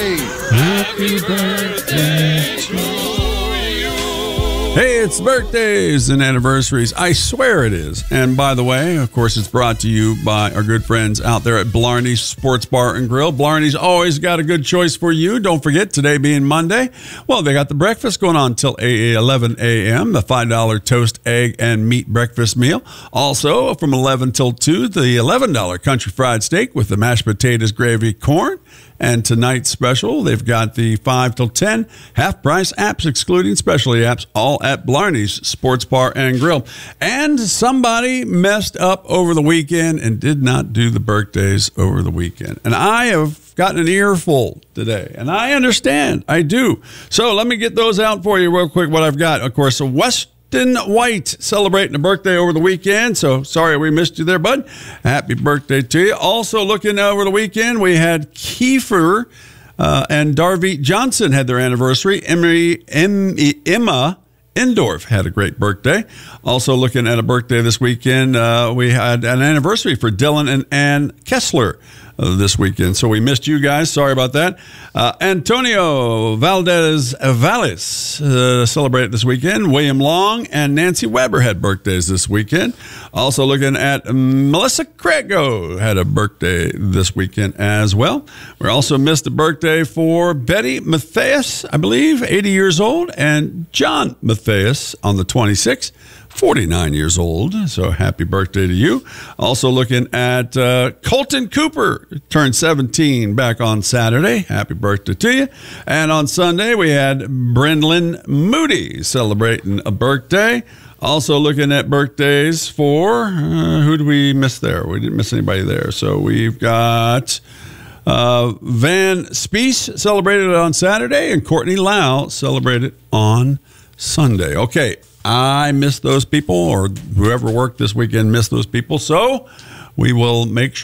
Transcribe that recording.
birthday. Happy birthday to you. Hey, it's birthdays and anniversaries. I swear it is. And by the way, of course, it's brought to you by our good friends out there at Blarney's Sports Bar and Grill. Blarney's always got a good choice for you. Don't forget, today being Monday, well, they got the breakfast going on till 11 a.m., the $5 toast, egg, and meat breakfast meal. Also, from 11 till 2, the $11 country fried steak with the mashed potatoes, gravy, corn. And tonight's special, they've got the 5 till 10 half-price apps, excluding specialty apps, all at Blarney's Sports Bar and Grill. And somebody messed up over the weekend and did not do the birthdays over the weekend. And I have gotten an earful today, and I understand. I do. So let me get those out for you real quick, what I've got. Of course, Weston White celebrating a birthday over the weekend. So sorry we missed you there, bud. Happy birthday to you. Also looking over the weekend, we had Kiefer and Darvit Johnson had their anniversary. Emma Endorf had a great birthday. Also looking at a birthday this weekend, we had an anniversary for Dylan and Ann Kessler this weekend. So we missed you guys. Sorry about that. Antonio Valdez Valles celebrated this weekend. William Long and Nancy Weber had birthdays this weekend. Also looking at Melissa Crego had a birthday this weekend as well. We also missed a birthday for Betty Matthias, I believe, 80 years old, and John Matthias on the 26th. 49 years old, so happy birthday to you. Also looking at Colton Cooper, turned 17 back on Saturday. Happy birthday to you. And on Sunday, we had Brenlyn Moody celebrating a birthday. Also looking at birthdays for, who did we miss there? We didn't miss anybody there. So we've got Van Spies celebrated on Saturday, and Courtney Lau celebrated on Sunday. Okay. I missed those people, or whoever worked this weekend missed those people. So we will make sure